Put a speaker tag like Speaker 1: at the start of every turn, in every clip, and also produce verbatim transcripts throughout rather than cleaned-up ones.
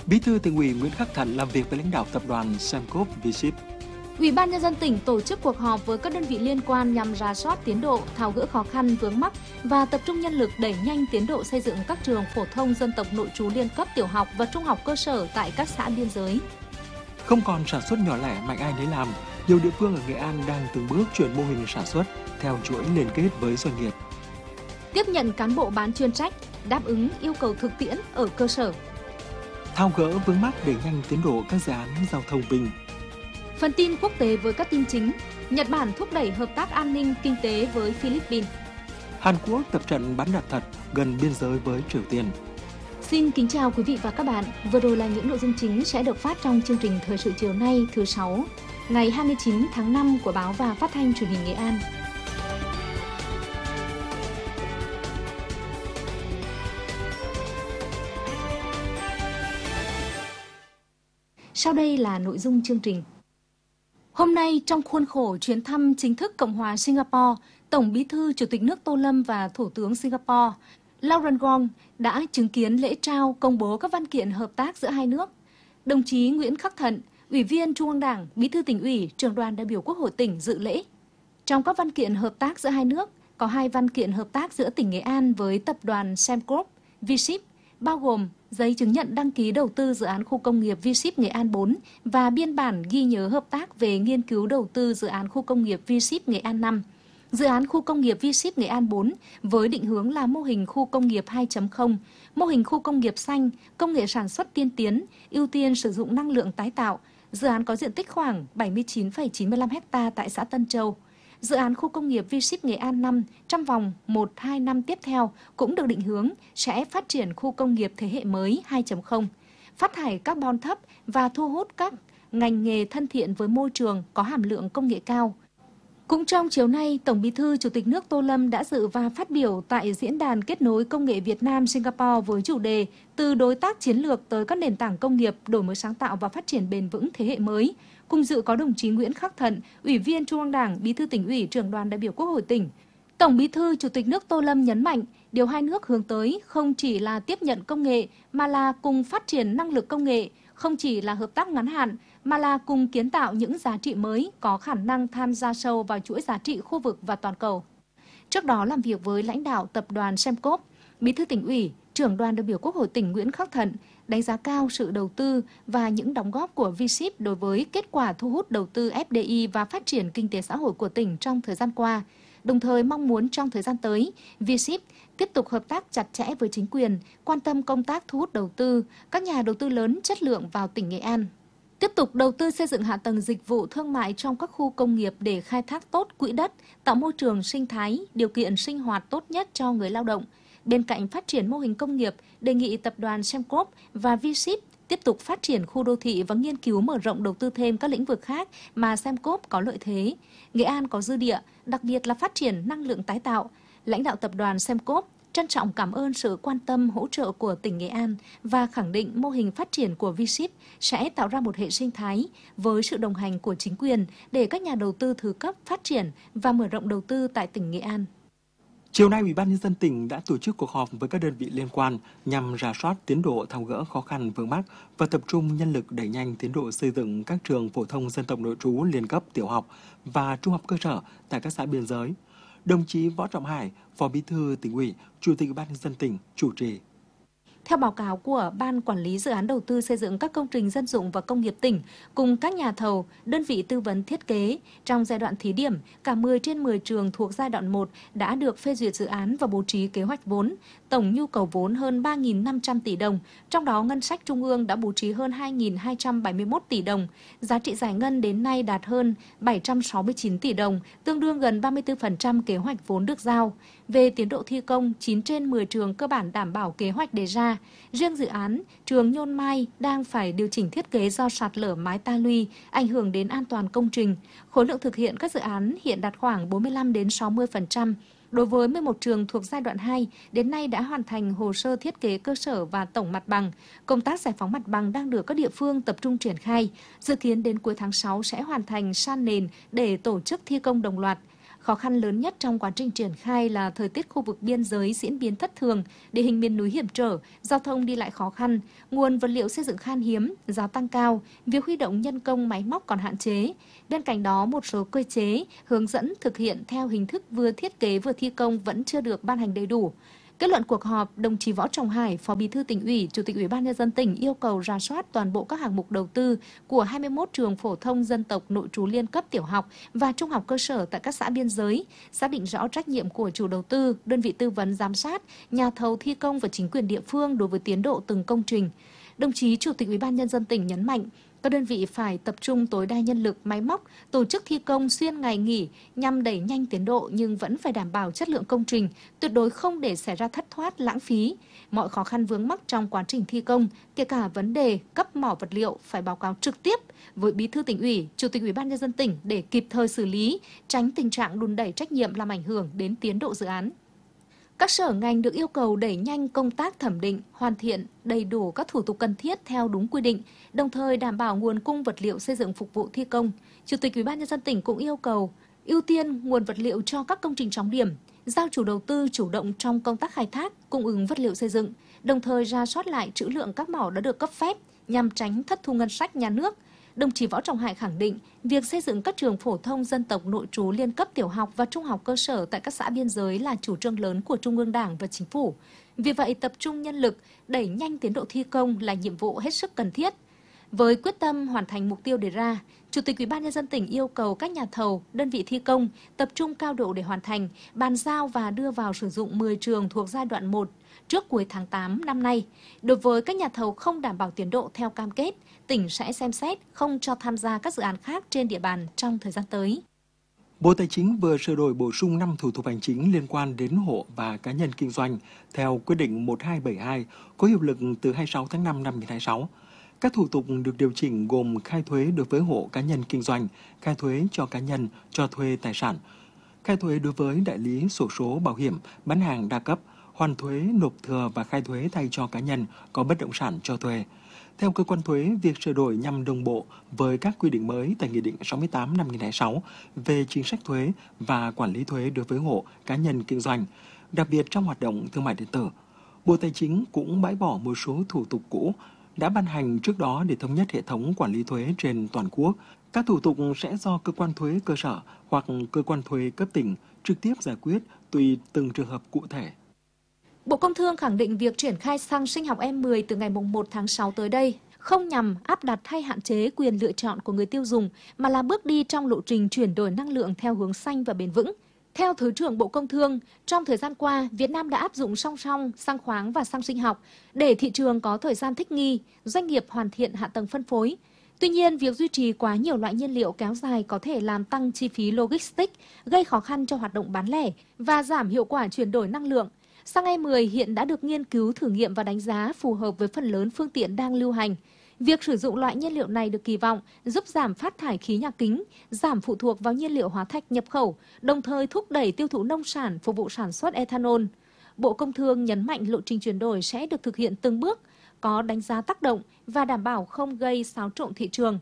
Speaker 1: Bí thư Tỉnh ủy Nguyễn Khắc Thận làm việc với lãnh đạo tập đoàn Semcop V-Ship.
Speaker 2: Ủy ban Nhân dân tỉnh tổ chức cuộc họp với các đơn vị liên quan nhằm rà soát tiến độ, tháo gỡ khó khăn vướng mắc và tập trung nhân lực đẩy nhanh tiến độ xây dựng các trường phổ thông dân tộc nội trú liên cấp tiểu học và trung học cơ sở tại các xã biên giới.
Speaker 1: Không còn sản xuất nhỏ lẻ mạnh ai nấy làm, nhiều địa phương ở Nghệ An đang từng bước chuyển mô hình sản xuất theo chuỗi liên kết với doanh nghiệp.
Speaker 2: Tiếp nhận cán bộ bán chuyên trách, đáp ứng yêu cầu thực tiễn ở cơ sở.
Speaker 1: Tháo gỡ vướng mắc đẩy nhanh tiến độ các dự án giao thông vinh.
Speaker 2: Phần tin quốc tế với các tin chính. Nhật Bản thúc đẩy hợp tác an ninh kinh tế với Philippines.
Speaker 1: Hàn Quốc tập trận bắn đạn thật gần biên giới với Triều Tiên.
Speaker 2: Xin kính chào quý vị và các bạn. Vừa rồi là những nội dung chính sẽ được phát trong chương trình Thời sự chiều nay thứ sáu, ngày hai mươi chín tháng năm của Báo và Phát thanh Truyền hình Nghệ An. Sau đây là nội dung chương trình. Hôm nay, trong khuôn khổ chuyến thăm chính thức Cộng hòa Singapore, Tổng Bí thư Chủ tịch nước Tô Lâm và Thủ tướng Singapore Lauren Wong đã chứng kiến lễ trao công bố các văn kiện hợp tác giữa hai nước. Đồng chí Nguyễn Khắc Thận, Ủy viên Trung ương Đảng, Bí thư Tỉnh ủy, Trưởng đoàn đại biểu Quốc hội tỉnh dự lễ. Trong các văn kiện hợp tác giữa hai nước, có hai văn kiện hợp tác giữa tỉnh Nghệ An với tập đoàn Semcop V-Ship, bao gồm giấy chứng nhận đăng ký đầu tư dự án khu công nghiệp V-Ship Nghệ An bốn và biên bản ghi nhớ hợp tác về nghiên cứu đầu tư dự án khu công nghiệp V-Ship Nghệ An năm. Dự án khu công nghiệp V-Ship Nghệ An bốn với định hướng là mô hình khu công nghiệp hai chấm không, mô hình khu công nghiệp xanh, công nghệ sản xuất tiên tiến, ưu tiên sử dụng năng lượng tái tạo. Dự án có diện tích khoảng bảy mươi chín phẩy chín mươi lăm ha tại xã Tân Châu. Dự án khu công nghiệp V-Ship Nghệ An năm trong vòng một đến hai năm tiếp theo cũng được định hướng sẽ phát triển khu công nghiệp thế hệ mới hai chấm không, phát thải carbon thấp và thu hút các ngành nghề thân thiện với môi trường có hàm lượng công nghệ cao. Cũng trong chiều nay, Tổng Bí thư Chủ tịch nước Tô Lâm đã dự và phát biểu tại Diễn đàn Kết nối Công nghệ Việt Nam-Singapore với chủ đề Từ đối tác chiến lược tới các nền tảng công nghiệp, đổi mới sáng tạo và phát triển bền vững thế hệ mới. Cùng dự có đồng chí Nguyễn Khắc Thận, Ủy viên Trung ương Đảng, Bí thư Tỉnh ủy, Trưởng đoàn đại biểu Quốc hội tỉnh. Tổng Bí thư Chủ tịch nước Tô Lâm nhấn mạnh, điều hai nước hướng tới không chỉ là tiếp nhận công nghệ mà là cùng phát triển năng lực công nghệ, không chỉ là hợp tác ngắn hạn mà là cùng kiến tạo những giá trị mới có khả năng tham gia sâu vào chuỗi giá trị khu vực và toàn cầu. Trước đó làm việc với lãnh đạo tập đoàn Semcop, Bí thư Tỉnh ủy, Trưởng đoàn đại biểu Quốc hội tỉnh Nguyễn Khắc Thận đánh giá cao sự đầu tư và những đóng góp của V-Ship đối với kết quả thu hút đầu tư F D I và phát triển kinh tế xã hội của tỉnh trong thời gian qua. Đồng thời mong muốn trong thời gian tới, V-Ship tiếp tục hợp tác chặt chẽ với chính quyền, quan tâm công tác thu hút đầu tư, các nhà đầu tư lớn chất lượng vào tỉnh Nghệ An. Tiếp tục đầu tư xây dựng hạ tầng dịch vụ thương mại trong các khu công nghiệp để khai thác tốt quỹ đất, tạo môi trường sinh thái, điều kiện sinh hoạt tốt nhất cho người lao động. Bên cạnh phát triển mô hình công nghiệp, đề nghị tập đoàn Semcop và V-Ship tiếp tục phát triển khu đô thị và nghiên cứu mở rộng đầu tư thêm các lĩnh vực khác mà Semcop có lợi thế. Nghệ An có dư địa, đặc biệt là phát triển năng lượng tái tạo. Lãnh đạo tập đoàn Semcop trân trọng cảm ơn sự quan tâm hỗ trợ của tỉnh Nghệ An và khẳng định mô hình phát triển của V-Ship sẽ tạo ra một hệ sinh thái với sự đồng hành của chính quyền để các nhà đầu tư thứ cấp phát triển và mở rộng đầu tư tại tỉnh Nghệ An.
Speaker 1: Chiều nay, Ủy ban Nhân dân tỉnh đã tổ chức cuộc họp với các đơn vị liên quan nhằm rà soát tiến độ, tháo gỡ khó khăn vướng mắc và tập trung nhân lực đẩy nhanh tiến độ xây dựng các trường phổ thông dân tộc nội trú liên cấp tiểu học và trung học cơ sở tại các xã biên giới. Đồng chí Võ Trọng Hải, Phó Bí thư Tỉnh ủy, Chủ tịch Ủy ban Nhân dân tỉnh chủ trì.
Speaker 2: Theo báo cáo của Ban Quản lý Dự án Đầu tư xây dựng các công trình dân dụng và công nghiệp tỉnh cùng các nhà thầu, đơn vị tư vấn thiết kế, trong giai đoạn thí điểm, cả mười trên mười trường thuộc giai đoạn một đã được phê duyệt dự án và bố trí kế hoạch vốn. Tổng nhu cầu vốn hơn ba nghìn năm trăm tỷ đồng, trong đó ngân sách trung ương đã bố trí hơn hai nghìn hai trăm bảy mươi mốt tỷ đồng. Giá trị giải ngân đến nay đạt hơn bảy trăm sáu mươi chín tỷ đồng, tương đương gần ba mươi tư phần trăm kế hoạch vốn được giao. Về tiến độ thi công, chín trên mười trường cơ bản đảm bảo kế hoạch đề ra. Riêng dự án trường Nhôn Mai đang phải điều chỉnh thiết kế do sạt lở mái ta luy, ảnh hưởng đến an toàn công trình. Khối lượng thực hiện các dự án hiện đạt khoảng bốn mươi lăm đến sáu mươi phần trăm. Đối với mười một trường thuộc giai đoạn hai, đến nay đã hoàn thành hồ sơ thiết kế cơ sở và tổng mặt bằng. Công tác giải phóng mặt bằng đang được các địa phương tập trung triển khai. Dự kiến đến cuối tháng sáu sẽ hoàn thành san nền để tổ chức thi công đồng loạt. Khó khăn lớn nhất trong quá trình triển khai là thời tiết khu vực biên giới diễn biến thất thường, địa hình miền núi hiểm trở, giao thông đi lại khó khăn, nguồn vật liệu xây dựng khan hiếm, giá tăng cao, việc huy động nhân công máy móc còn hạn chế. Bên cạnh đó, một số cơ chế, hướng dẫn thực hiện theo hình thức vừa thiết kế vừa thi công vẫn chưa được ban hành đầy đủ. Kết luận cuộc họp, đồng chí Võ Trọng Hải, Phó Bí thư Tỉnh ủy, Chủ tịch Ủy ban Nhân dân tỉnh yêu cầu rà soát toàn bộ các hạng mục đầu tư của hai mươi mốt trường phổ thông dân tộc nội trú liên cấp tiểu học và trung học cơ sở tại các xã biên giới, xác định rõ trách nhiệm của chủ đầu tư, đơn vị tư vấn giám sát, nhà thầu thi công và chính quyền địa phương đối với tiến độ từng công trình. Đồng chí Chủ tịch Ủy ban Nhân dân tỉnh nhấn mạnh, các đơn vị phải tập trung tối đa nhân lực, máy móc, tổ chức thi công xuyên ngày nghỉ nhằm đẩy nhanh tiến độ nhưng vẫn phải đảm bảo chất lượng công trình, tuyệt đối không để xảy ra thất thoát, lãng phí. Mọi khó khăn vướng mắc trong quá trình thi công, kể cả vấn đề cấp mỏ vật liệu phải báo cáo trực tiếp với Bí thư Tỉnh ủy, Chủ tịch Ủy ban Nhân dân tỉnh để kịp thời xử lý, tránh tình trạng đùn đẩy trách nhiệm làm ảnh hưởng đến tiến độ dự án. Các sở ngành được yêu cầu đẩy nhanh công tác thẩm định, hoàn thiện đầy đủ các thủ tục cần thiết theo đúng quy định, đồng thời đảm bảo nguồn cung vật liệu xây dựng phục vụ thi công. Chủ tịch Ủy ban Nhân dân tỉnh cũng yêu cầu ưu tiên nguồn vật liệu cho các công trình trọng điểm, giao chủ đầu tư chủ động trong công tác khai thác, cung ứng vật liệu xây dựng, đồng thời rà soát lại trữ lượng các mỏ đã được cấp phép nhằm tránh thất thu ngân sách nhà nước. Đồng chí Võ Trọng Hải khẳng định, việc xây dựng các trường phổ thông dân tộc nội trú liên cấp tiểu học và trung học cơ sở tại các xã biên giới là chủ trương lớn của Trung ương Đảng và Chính phủ. Vì vậy, tập trung nhân lực, đẩy nhanh tiến độ thi công là nhiệm vụ hết sức cần thiết. Với quyết tâm hoàn thành mục tiêu đề ra, Chủ tịch Ủy ban Nhân dân tỉnh yêu cầu các nhà thầu, đơn vị thi công tập trung cao độ để hoàn thành, bàn giao và đưa vào sử dụng mười trường thuộc giai đoạn một trước cuối tháng tám năm nay. Đối với các nhà thầu không đảm bảo tiến độ theo cam kết, tỉnh sẽ xem xét không cho tham gia các dự án khác trên địa bàn trong thời gian tới.
Speaker 1: Bộ Tài chính vừa sửa đổi bổ sung năm thủ tục hành chính liên quan đến hộ và cá nhân kinh doanh theo quyết định một hai bảy hai có hiệu lực từ hai mươi sáu tháng năm năm hai nghìn không trăm hai mươi sáu. Các thủ tục được điều chỉnh gồm khai thuế đối với hộ cá nhân kinh doanh, khai thuế cho cá nhân cho thuê tài sản, khai thuế đối với đại lý sổ số bảo hiểm, bán hàng đa cấp, hoàn thuế nộp thừa và khai thuế thay cho cá nhân có bất động sản cho thuê. Theo cơ quan thuế, việc sửa đổi nhằm đồng bộ với các quy định mới tại Nghị định sáu mươi tám năm hai nghìn không trăm hai mươi sáu về chính sách thuế và quản lý thuế đối với hộ cá nhân kinh doanh, đặc biệt trong hoạt động thương mại điện tử. Bộ Tài chính cũng bãi bỏ một số thủ tục cũ đã ban hành trước đó để thống nhất hệ thống quản lý thuế trên toàn quốc. Các thủ tục sẽ do cơ quan thuế cơ sở hoặc cơ quan thuế cấp tỉnh trực tiếp giải quyết tùy từng trường hợp cụ thể.
Speaker 2: Bộ Công Thương khẳng định việc triển khai xăng sinh học E mười từ ngày một tháng sáu tới đây không nhằm áp đặt hay hạn chế quyền lựa chọn của người tiêu dùng, mà là bước đi trong lộ trình chuyển đổi năng lượng theo hướng xanh và bền vững. Theo Thứ trưởng Bộ Công Thương, trong thời gian qua, Việt Nam đã áp dụng song song xăng khoáng và xăng sinh học để thị trường có thời gian thích nghi, doanh nghiệp hoàn thiện hạ tầng phân phối. Tuy nhiên, việc duy trì quá nhiều loại nhiên liệu kéo dài có thể làm tăng chi phí logistics, gây khó khăn cho hoạt động bán lẻ và giảm hiệu quả chuyển đổi năng lượng. Xăng E mười hiện đã được nghiên cứu, thử nghiệm và đánh giá phù hợp với phần lớn phương tiện đang lưu hành. Việc sử dụng loại nhiên liệu này được kỳ vọng giúp giảm phát thải khí nhà kính, giảm phụ thuộc vào nhiên liệu hóa thạch nhập khẩu, đồng thời thúc đẩy tiêu thụ nông sản phục vụ sản xuất ethanol. Bộ Công Thương nhấn mạnh lộ trình chuyển đổi sẽ được thực hiện từng bước, có đánh giá tác động và đảm bảo không gây xáo trộn thị trường.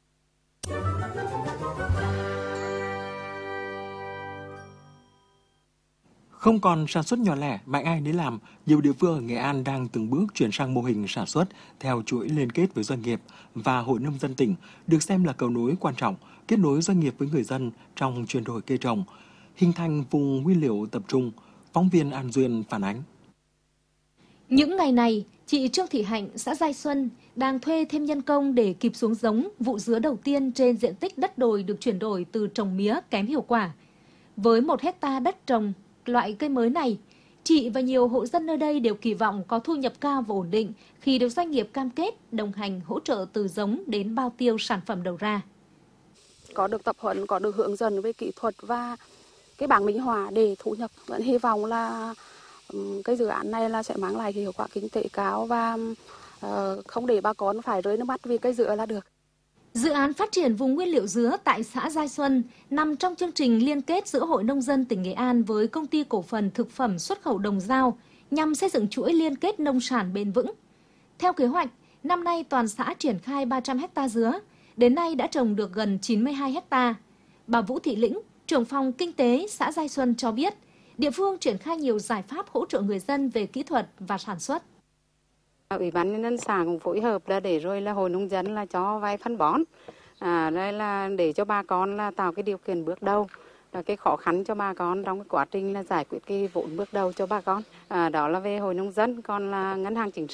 Speaker 1: Không còn sản xuất nhỏ lẻ, mạnh ai nấy làm, nhiều địa phương ở Nghệ An đang từng bước chuyển sang mô hình sản xuất theo chuỗi liên kết với doanh nghiệp và Hội nông dân tỉnh, được xem là cầu nối quan trọng, kết nối doanh nghiệp với người dân trong chuyển đổi cây trồng, hình thành vùng nguyên liệu tập trung. Phóng viên An Duyên phản ánh.
Speaker 2: Những ngày này, chị Trương Thị Hạnh, xã Giai Xuân, đang thuê thêm nhân công để kịp xuống giống vụ dứa đầu tiên trên diện tích đất đồi được chuyển đổi từ trồng mía kém hiệu quả. Với một hecta đất trồng loại cây mới này, chị và nhiều hộ dân nơi đây đều kỳ vọng có thu nhập cao và ổn định khi được doanh nghiệp cam kết đồng hành hỗ trợ từ giống đến bao tiêu sản phẩm đầu ra.
Speaker 3: Có được tập huấn, có được hướng dẫn về kỹ thuật và cái bảng minh họa để thu nhập. Vẫn hy vọng là cái dự án này là sẽ mang lại hiệu quả kinh tế cao và không để bà con phải rơi nước mắt vì cây dứa là được.
Speaker 2: Dự án phát triển vùng nguyên liệu dứa tại xã Giai Xuân nằm trong chương trình liên kết giữa Hội Nông dân tỉnh Nghệ An với Công ty Cổ phần Thực phẩm Xuất khẩu Đồng Dao nhằm xây dựng chuỗi liên kết nông sản bền vững. Theo kế hoạch, năm nay toàn xã triển khai ba trăm héc ta dứa, đến nay đã trồng được gần chín mươi hai héc ta. Bà Vũ Thị Lĩnh, trưởng phòng kinh tế xã Giai Xuân cho biết, địa phương triển khai nhiều giải pháp hỗ trợ người dân về kỹ thuật và sản xuất.
Speaker 4: Ủy ban nhân dân xã cũng phối hợp là để rồi là hội nông dân là cho vay phân bón, à, đây là để cho bà con là tạo cái điều kiện bước đầu, là cái khó khăn cho bà con trong cái quá trình là giải quyết cái vốn bước đầu cho bà con. À, đó là về hội nông dân, còn là ngân hàng chính sách